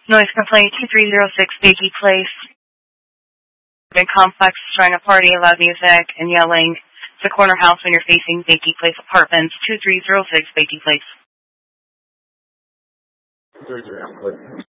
Noise complaint 2306 Bakey Place. The complex is trying to party, loud music, and yelling. It's a corner house when you're facing Bakey Place Apartments, 2306 Bakey Place.